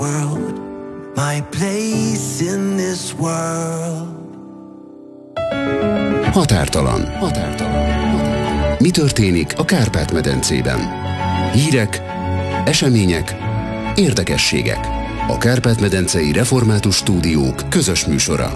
world, my place in this world. Határtalan. Mi történik a Kárpát-medencében? Hírek, események, érdekességek. A Kárpát-medencei Református Stúdiók közös műsora.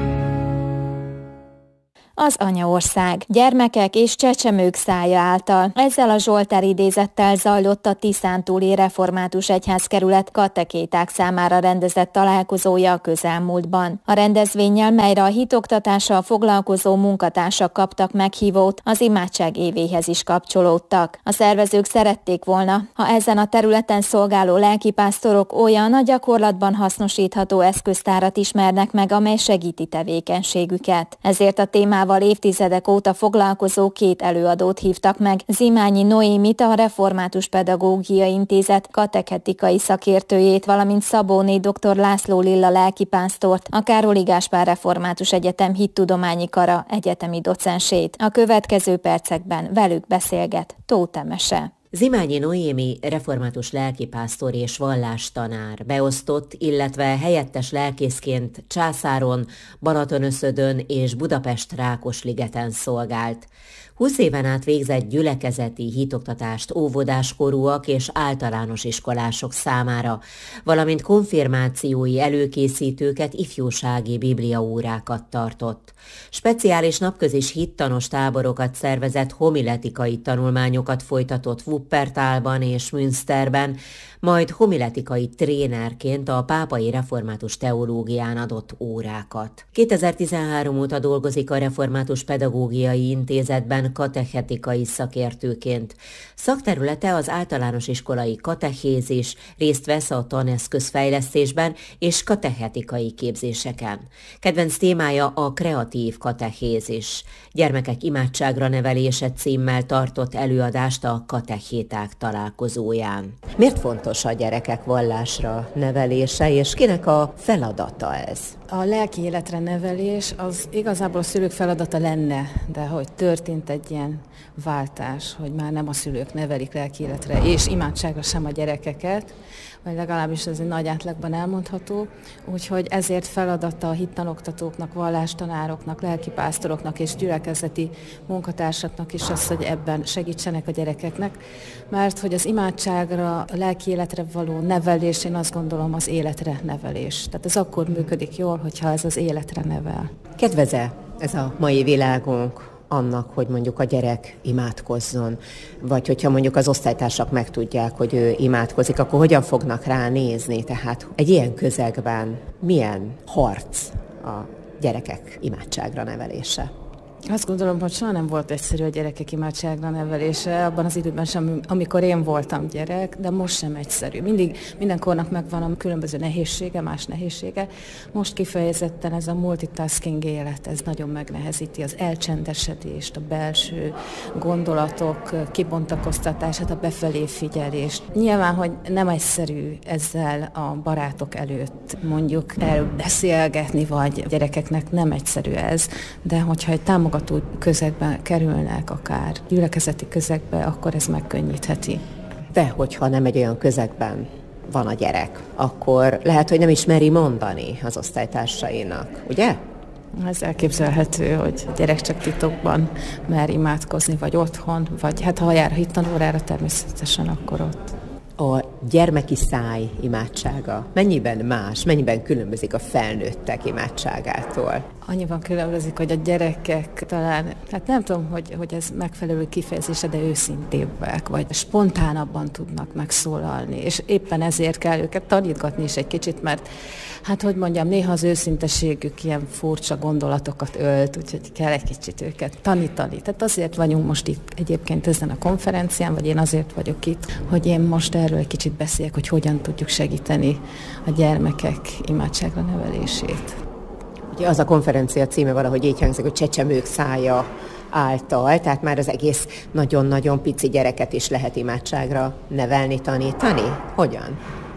Az anyaország, gyermekek és csecsemők szája által. Ezzel a Zsoltár idézettel zajlott a Tiszántúli Református Egyházkerület katekéták számára rendezett találkozója a közelmúltban. A rendezvénnyel, melyre a hitoktatással foglalkozó munkatársak kaptak meghívót, az imádság évéhez is kapcsolódtak. A szervezők szerették volna, ha ezen a területen szolgáló lelkipásztorok olyan a gyakorlatban hasznosítható eszköztárat ismernek meg, amely segíti tevékenységüket. Ezért a témával évtizedek óta foglalkozó két előadót hívtak meg, Zimányi Noémit, a Református Pedagógiai Intézet katechetikai szakértőjét, valamint Szabóné dr. László Lilla lelkipásztort, a Károli Gáspár Református Egyetem hittudományi kara egyetemi docensét. A következő percekben velük beszélget Tóth Emese. Zimányi Noémi református lelkipásztor és vallástanár, beosztott, illetve helyettes lelkészként Császáron, Balatonöszödön és Budapest-Rákosligeten szolgált. 20 éven át végzett gyülekezeti hitoktatást óvodáskorúak és általános iskolások számára, valamint konfirmációi előkészítőket, ifjúsági bibliaórákat tartott. Speciális napközis hittanos táborokat szervezett, homiletikai tanulmányokat folytatott Wuppertalban és Münsterben, majd homiletikai trénerként a Pápai Református Teológián adott órákat. 2013 óta dolgozik a Református Pedagógiai Intézetben katechetikai szakértőként. Szakterülete az általános iskolai katechézis, részt vesz a taneszközfejlesztésben és katechetikai képzéseken. Kedvenc témája a kreatív katechézis. Gyermekek imádságra nevelése címmel tartott előadást a katechéták találkozóján. Miért fontos a gyerekek vallásra nevelése, és kinek a feladata ez? A lelki életre nevelés az igazából a szülők feladata lenne, de hogy történt egy ilyen váltás, hogy már nem a szülők nevelik lelki életre és imádságra sem a gyerekeket, vagy legalábbis ez egy nagy átlagban elmondható, úgyhogy ezért feladata a hittanoktatóknak, vallástanároknak, lelkipásztoroknak és gyülekezeti munkatársaknak is az, hogy ebben segítsenek a gyerekeknek, mert hogy az imádságra, a lelki életre való nevelés, én azt gondolom, az életre nevelés. Tehát ez akkor működik jól, hogyha ez az életre nevel. Kedveze ez a mai világunk annak, hogy mondjuk a gyerek imádkozzon, vagy hogyha mondjuk az osztálytársak megtudják, hogy ő imádkozik, akkor hogyan fognak rá nézni? Tehát egy ilyen közegben milyen harc a gyerekek imádságra nevelése? Azt gondolom, hogy soha nem volt egyszerű a gyerekek imádságra nevelése, abban az időben sem, amikor én voltam gyerek, de most sem egyszerű. Minden kornak megvan a különböző nehézsége, más nehézsége. Most kifejezetten ez a multitasking élet, ez nagyon megnehezíti az elcsendesedést, a belső gondolatok kibontakoztatását, a befelé figyelést. Nyilván, hogy nem egyszerű ezzel a barátok előtt mondjuk elbeszélgetni, vagy gyerekeknek nem egyszerű ez, de hogyha egy támogató közegben kerülnek, akár gyülekezeti közegbe, akkor ez megkönnyítheti. De hogyha nem egy olyan közegben van a gyerek, akkor lehet, hogy nem is meri mondani az osztálytársainak, ugye? Ez elképzelhető, hogy a gyerek csak titokban mer imádkozni, vagy otthon, vagy hát ha jár a hittanórára, természetesen akkor ott. A gyermeki száj imádsága mennyiben más, mennyiben különbözik a felnőttek imádságától? Annyiban különbözik, hogy a gyerekek talán, hát nem tudom, hogy ez megfelelő kifejezése, de őszintébbek, vagy spontánabban tudnak megszólalni, és éppen ezért kell őket tanítgatni is egy kicsit, mert hát hogy mondjam, néha az őszinteségük ilyen furcsa gondolatokat ölt, úgyhogy kell egy kicsit őket tanítani. Tehát azért vagyunk most itt egyébként ezen a konferencián, vagy én azért vagyok itt, hogy én most erről egy kicsit beszéljek, hogy hogyan tudjuk segíteni a gyermekek imádságra nevelését. Ugye az a konferencia címe valahogy így hangzik, hogy csecsemők szája által, tehát már az egész nagyon-nagyon pici gyereket is lehet imádságra nevelni, tanítani. Hogyan?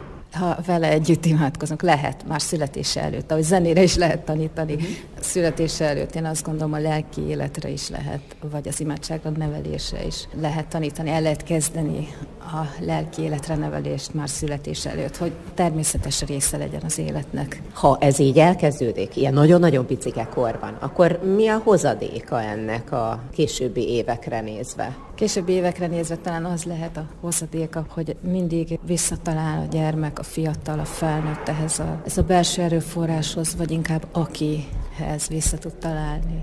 Ha vele együtt imádkozunk, lehet már születése előtt, ahogy zenére is lehet tanítani. Születése előtt én azt gondolom, a lelki életre is lehet, vagy az imádságra nevelése is lehet tanítani, el lehet kezdeni a lelki életre nevelést már születés előtt, hogy természetes része legyen az életnek. Ha ez így elkezdődik, ilyen nagyon-nagyon picike korban, akkor mi a hozadéka ennek a későbbi évekre nézve? Későbbi évekre nézve talán az lehet a hozadéka, hogy mindig visszatalál a gyermek, a fiatal, a felnőtt ez a belső erőforráshoz, vagy inkább akihez vissza tud találni.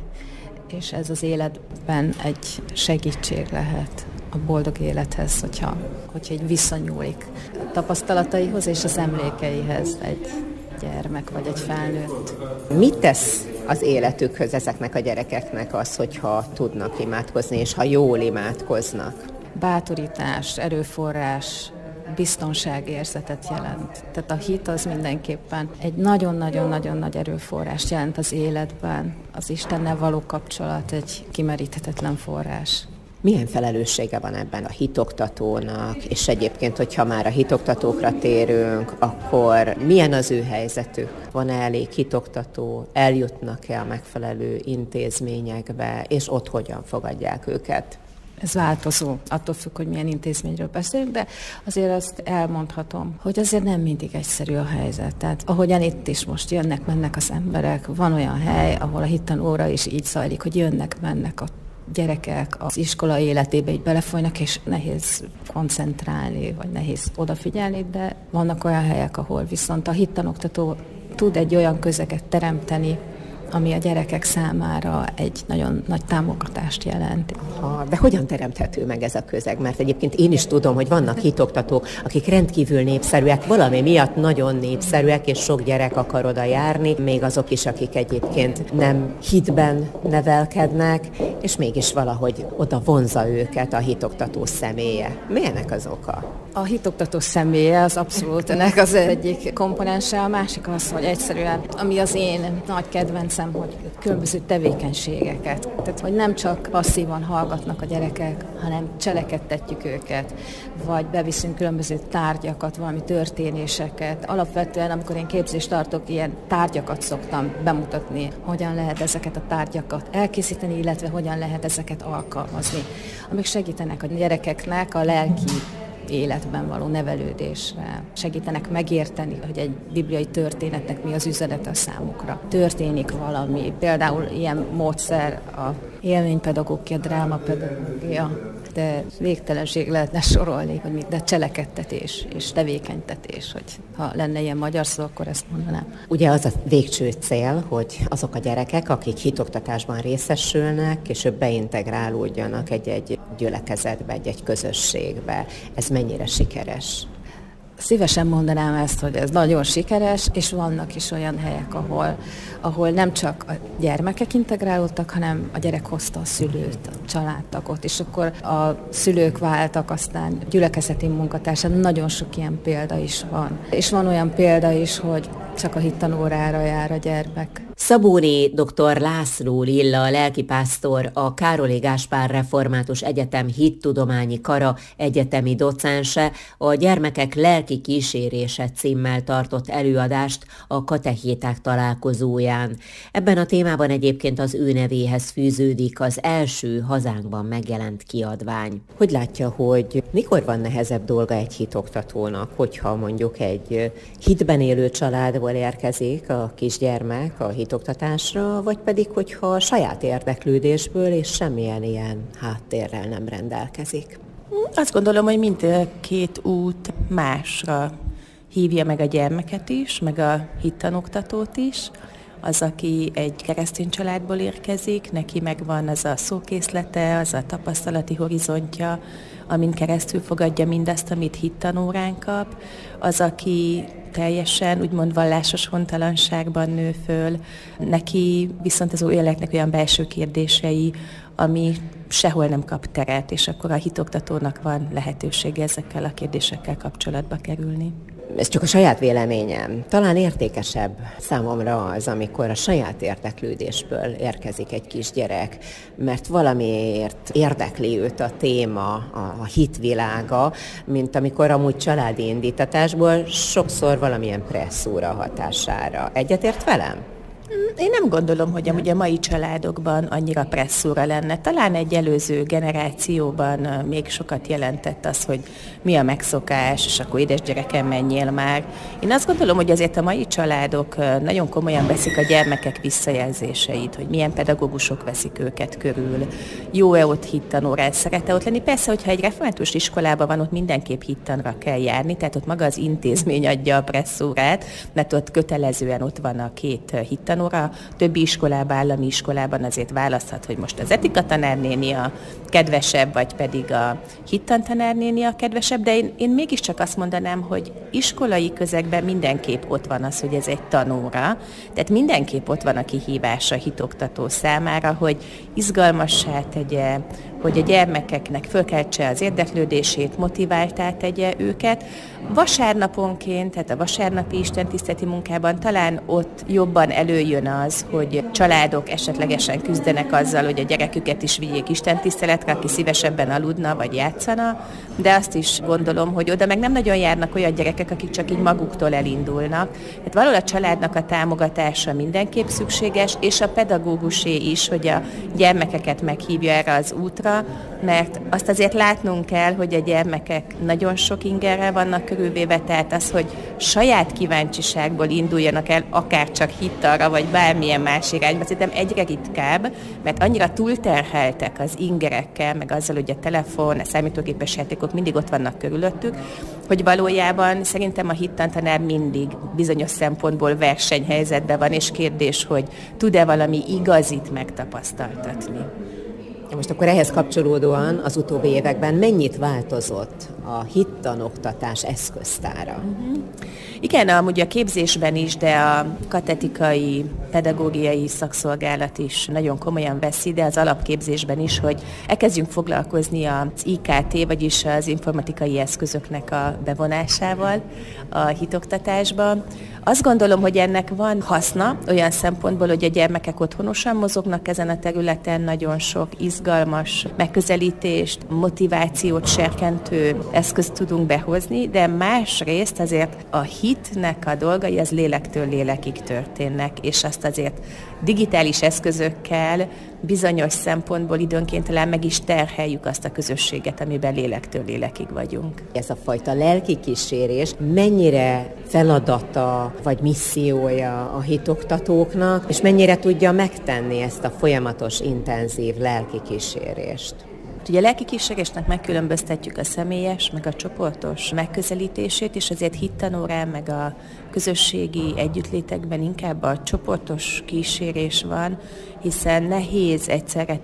És ez az életben egy segítség lehet a boldog élethez, hogyha egy visszanyúlik a tapasztalataihoz és az emlékeihez egy gyermek vagy egy felnőtt. Mit tesz az életükhöz ezeknek a gyerekeknek az, hogyha tudnak imádkozni, és ha jól imádkoznak? Bátorítás, erőforrás, biztonságérzetet jelent. Tehát a hit az mindenképpen egy nagyon-nagyon-nagyon nagy erőforrást jelent az életben. Az Istennel való kapcsolat egy kimeríthetetlen forrás. Milyen felelőssége van ebben a hitoktatónak, és egyébként, hogyha már a hitoktatókra térünk, akkor milyen az ő helyzetük? Van-e elég hitoktató, eljutnak-e a megfelelő intézményekbe, és ott hogyan fogadják őket? Ez változó, attól függ, hogy milyen intézményről beszélünk, de azért azt elmondhatom, hogy azért nem mindig egyszerű a helyzet. Tehát ahogyan itt is most jönnek-mennek az emberek, van olyan hely, ahol a hittanóra is így zajlik, hogy jönnek-mennek a gyerekek az iskola életébe így belefolynak, és nehéz koncentrálni, vagy nehéz odafigyelni, de vannak olyan helyek, ahol viszont a hittanoktató tud egy olyan közeget teremteni, ami a gyerekek számára egy nagyon nagy támogatást jelent. De hogyan teremthető meg ez a közeg? Mert egyébként én is tudom, hogy vannak hitoktatók, akik rendkívül népszerűek, valami miatt nagyon népszerűek, és sok gyerek akar oda járni, még azok is, akik egyébként nem hitben nevelkednek, és mégis valahogy oda vonzza őket a hitoktató személye. Mi ennek az oka? A hitoktató személye az abszolút ennek az egyik komponense, a másik az, hogy egyszerűen, ami az én nagy kedvencem, hogy különböző tevékenységeket. Tehát, hogy nem csak passzívan hallgatnak a gyerekek, hanem cselekedtetjük őket, vagy beviszünk különböző tárgyakat, valami történéseket. Alapvetően, amikor én képzést tartok, ilyen tárgyakat szoktam bemutatni, hogyan lehet ezeket a tárgyakat elkészíteni, illetve hogyan lehet ezeket alkalmazni, amik segítenek a gyerekeknek a lelki életben való nevelődésre, segítenek megérteni, hogy egy bibliai történetnek mi az üzenete a számukra. Történik valami, például ilyen módszer a élménypedagógia, drámapedagógia, de végtelenség lehetne sorolni, hogy mit, de cselekedtetés és tevékenytetés, hogy ha lenne ilyen magyar szó, akkor ezt mondanám. Ugye az a végső cél, hogy azok a gyerekek, akik hitoktatásban részesülnek, később beintegrálódjanak egy gyülekezetbe, egy közösségbe. Ez mennyire sikeres? Szívesen mondanám ezt, hogy ez nagyon sikeres, és vannak is olyan helyek, ahol nem csak a gyermekek integrálódtak, hanem a gyerek hozta a szülőt, a családtagot, és akkor a szülők váltak aztán gyülekezeti munkatársán. Nagyon sok ilyen példa is van. És van olyan példa is, hogy csak a hittanórára jár a gyermek. Szabóné dr. László Lilla, lelkipásztor, a Károly Gáspár Református Egyetem hittudományi kara egyetemi docense a Gyermekek lelki kísérése címmel tartott előadást a katechéták találkozóján. Ebben a témában egyébként az ő nevéhez fűződik az első hazánkban megjelent kiadvány. Hogy látja, hogy mikor van nehezebb dolga egy hitoktatónak, hogyha mondjuk egy hitben élő családból érkezik a kisgyermek a hitoktatásra, vagy pedig, hogyha a saját érdeklődésből és semmilyen ilyen háttérrel nem rendelkezik? Azt gondolom, hogy mindkét út másra hívja meg a gyermeket is, meg a hittanoktatót is. Az, aki egy keresztény családból érkezik, neki megvan az a szókészlete, az a tapasztalati horizontja, amin keresztül fogadja mindazt, amit hittanórán kap. Az, aki teljesen úgymond vallásos hontalanságban nő föl, neki viszont az életnek olyan belső kérdései, ami sehol nem kap teret, és akkor a hitoktatónak van lehetősége ezekkel a kérdésekkel kapcsolatba kerülni. Ez csak a saját véleményem. Talán értékesebb számomra az, amikor a saját érdeklődésből érkezik egy kisgyerek, mert valamiért érdekli őt a téma, a hitvilága, mint amikor amúgy családi indítatásból sokszor valamilyen presszúra hatására. Egyetért velem? Én nem gondolom, hogy amúgy a mai családokban annyira presszúra lenne. Talán egy előző generációban még sokat jelentett az, hogy mi a megszokás, és akkor édes gyerekem, menjél már. Én azt gondolom, hogy azért a mai családok nagyon komolyan veszik a gyermekek visszajelzéseit, hogy milyen pedagógusok veszik őket körül. Jó-e ott hittanórán, szeret-e ott lenni? Persze, hogyha egy református iskolában van, ott mindenképp hittanra kell járni, tehát ott maga az intézmény adja a presszúrát, mert ott kötelezően ott van a 2 hittanóra. Többi iskolában, állami iskolában azért választhat, hogy most az etika tanárnéni a kedvesebb, vagy pedig a hittantanárnéni a kedvesebb, de én mégiscsak azt mondanám, hogy iskolai közegben mindenképp ott van az, hogy ez egy tanóra, tehát mindenképp ott van a kihívás a hitoktató számára, hogy izgalmassá tegye, hogy a gyermekeknek fölkeltse az érdeklődését, motiváltá tegye őket. Vasárnaponként, tehát a vasárnapi istentiszteleti munkában talán ott jobban előjön az, hogy családok esetlegesen küzdenek azzal, hogy a gyereküket is vigyék istentiszteletre, aki szívesebben aludna vagy játszana, de azt is gondolom, hogy oda meg nem nagyon járnak olyan gyerekek, akik csak így maguktól elindulnak. Tehát valahol a családnak a támogatása mindenképp szükséges, és a pedagógusé is, hogy a gyermekeket meghívja erre az útra, mert azt azért látnunk kell, hogy a gyermekek nagyon sok ingerrel vannak körülvéve, tehát az, hogy saját kíváncsiságból induljanak el, akár csak hittalra, vagy bármilyen más irányba, szerintem egyre ritkább, mert annyira túlterheltek az ingerekkel, meg azzal, hogy a telefon, a számítógépes játékok mindig ott vannak körülöttük, hogy valójában szerintem a hittantanár mindig bizonyos szempontból versenyhelyzetben van, és kérdés, hogy tud-e valami igazit megtapasztaltatni. Most akkor ehhez kapcsolódóan az utóbbi években mennyit változott a hittanoktatás eszköztára? Igen, amúgy a képzésben is, de a katetikai, pedagógiai szakszolgálat is nagyon komolyan veszi, de az alapképzésben is, hogy elkezdjünk foglalkozni az IKT, vagyis az informatikai eszközöknek a bevonásával a hitoktatásba. Azt gondolom, hogy ennek van haszna olyan szempontból, hogy a gyermekek otthonosan mozognak ezen a területen, nagyon sok izgalmas megközelítést, motivációt serkentő eszközt tudunk behozni, de másrészt azért a hitnek a dolgai az lélektől lélekig történnek, és azt azért digitális eszközökkel bizonyos szempontból időnként talán meg is terheljük azt a közösséget, amiben lélektől lélekig vagyunk. Ez a fajta lelki kísérés mennyire feladata vagy missziója a hitoktatóknak, és mennyire tudja megtenni ezt a folyamatos, intenzív lelki kísérést? Ugye a lelki kísérésnek megkülönböztetjük a személyes, meg a csoportos megközelítését, és azért hittanórán, meg a közösségi együttlétekben inkább a csoportos kísérés van, hiszen nehéz egyszerre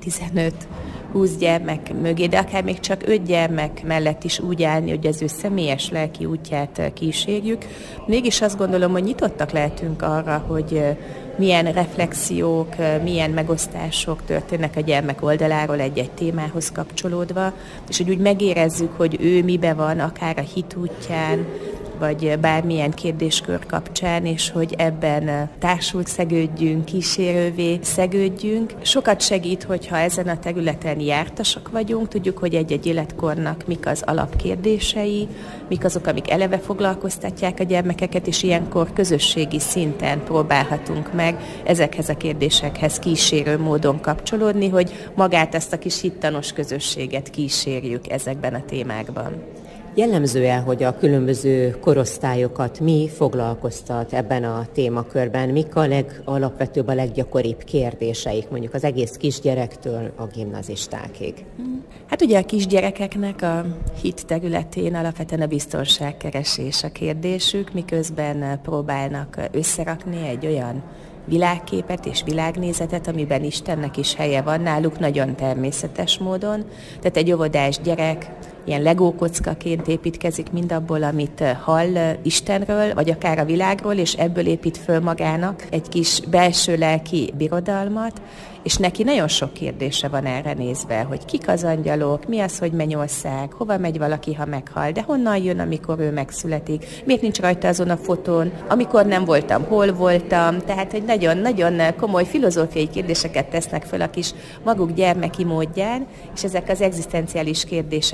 15-20 gyermek mögé, de akár még csak 5 gyermek mellett is úgy állni, hogy az ő személyes lelki útját kísérjük. Mégis azt gondolom, hogy nyitottak lehetünk arra, hogy milyen reflexiók, milyen megosztások történnek a gyermek oldaláról egy-egy témához kapcsolódva, és hogy úgy megérezzük, hogy ő mibe van, akár a hit útján, vagy bármilyen kérdéskör kapcsán, és hogy ebben társult szegődjünk, kísérővé szegődjünk. Sokat segít, hogyha ezen a területen jártasak vagyunk, tudjuk, hogy egy-egy életkornak mik az alapkérdései, mik azok, amik eleve foglalkoztatják a gyermekeket, és ilyenkor közösségi szinten próbálhatunk meg ezekhez a kérdésekhez kísérő módon kapcsolódni, hogy magát ezt a kis hittanos közösséget kísérjük ezekben a témákban. Jellemző-e, hogy a különböző korosztályokat mi foglalkoztat ebben a témakörben? Mik a legalapvetőbb, a leggyakoribb kérdéseik, mondjuk az egész kisgyerektől a gimnazistákig? Hát ugye a kisgyerekeknek a hit területén alapvetően a biztonságkeresés a kérdésük, miközben próbálnak összerakni egy olyan világképet és világnézetet, amiben Istennek is helye van náluk nagyon természetes módon. Tehát egy óvodás gyerek ilyen legókockaként építkezik mindabból, amit hall Istenről, vagy akár a világról, és ebből épít föl magának egy kis belső lelki birodalmat, és neki nagyon sok kérdése van erre nézve, hogy kik az angyalok, mi az, hogy mennyország, hova megy valaki, ha meghal, de honnan jön, amikor ő megszületik, miért nincs rajta azon a fotón, amikor nem voltam, hol voltam, tehát hogy nagyon-nagyon komoly filozófiai kérdéseket tesznek föl a kis maguk gyermeki módján, és ezek az egzisztenciális kérdések azt gondolom,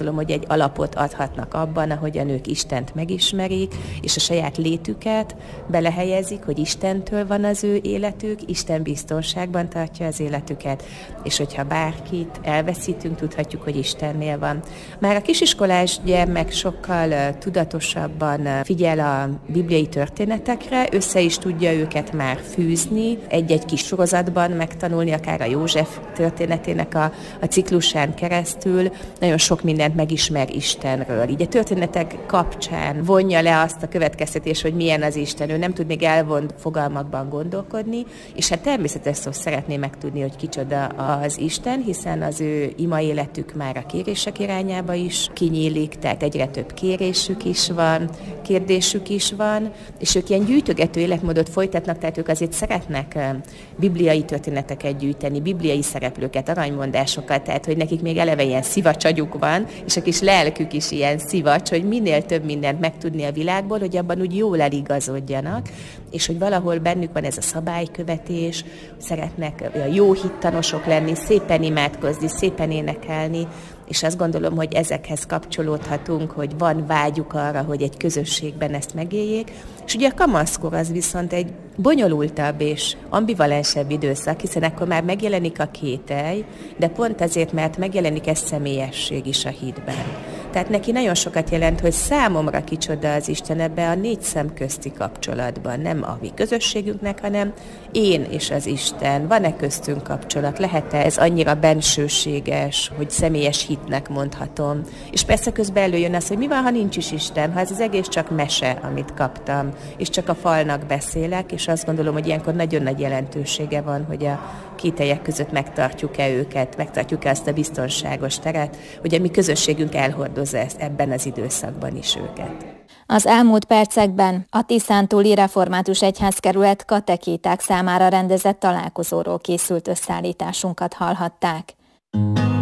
gondolom, hogy egy alapot adhatnak abban, ahogy a nők Istent megismerik, és a saját létüket belehelyezik, hogy Istentől van az ő életük, Isten biztonságban tartja az életüket, és hogyha bárkit elveszítünk, tudhatjuk, hogy Istennél van. Már a kisiskolás gyermek sokkal tudatosabban figyel a bibliai történetekre, össze is tudja őket már fűzni, egy-egy kis sorozatban megtanulni, akár a József történetének a ciklusán keresztül, nagyon sok mindent megismer Istenről. Így a történetek kapcsán vonja le azt a következtetést, hogy milyen az Isten. Ő nem tud még elvont fogalmakban gondolkodni, és hát természetes szó szeretné megtudni, hogy kicsoda az Isten, hiszen az ő ima életük már a kérések irányába is kinyílik, tehát egyre több kérésük is van, kérdésük is van, és ők ilyen gyűjtögető életmódot folytatnak, tehát ők azért szeretnek bibliai történeteket gyűjteni, bibliai szereplőket, aranymondásokat, tehát hogy nekik még eleve ilyen szivacsagyuk van, és a kis lelkük is ilyen szivacs, hogy minél több mindent megtudni a világból, hogy abban úgy jól eligazodjanak, és hogy valahol bennük van ez a szabálykövetés, szeretnek jó hittanosok lenni, szépen imádkozni, szépen énekelni, és azt gondolom, hogy ezekhez kapcsolódhatunk, hogy van vágyuk arra, hogy egy közösségben ezt megéljék. És ugye a kamaszkor az viszont egy bonyolultabb és ambivalensebb időszak, hiszen akkor már megjelenik a kételj, de pont azért, mert megjelenik ez személyesség is a hitben. Tehát neki nagyon sokat jelent, hogy számomra kicsoda az Isten ebbe a 4 szem közti kapcsolatban, nem a mi közösségünknek, hanem én és az Isten. Van-e köztünk kapcsolat? Lehet-e ez annyira bensőséges, hogy személyes hitnek mondhatom? És persze közben előjön az, hogy mi van, ha nincs is Isten, ha ez az egész csak mese, amit kaptam, és csak a falnak beszélek, és azt gondolom, hogy ilyenkor nagyon nagy jelentősége van, hogy a kételyek között megtartjuk-e őket, megtartjuk-e azt a biztonságos teret, hogy a mi közösségünk elhordozza ezt ebben az időszakban is őket. Az elmúlt percekben a Tiszántúli Református Egyházkerület katekéták számára rendezett találkozóról készült összeállításunkat hallhatták.